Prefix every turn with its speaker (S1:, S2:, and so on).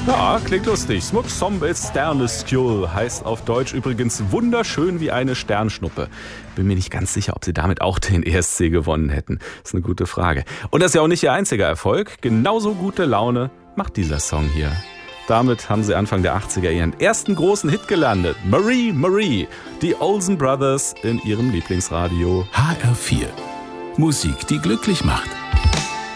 S1: Ja, klingt lustig. Smuk Sombe Sterneskjul heißt auf Deutsch übrigens wunderschön wie eine Sternschnuppe. Bin mir nicht ganz sicher, ob sie damit auch den ESC gewonnen hätten. Ist eine gute Frage. Und das ist ja auch nicht ihr einziger Erfolg. Genauso gute Laune macht dieser Song hier. Damit haben sie Anfang der 80er ihren ersten großen Hit gelandet. Marie, Marie, die Olsen Brothers in ihrem Lieblingsradio.
S2: HR4. Musik, die glücklich macht.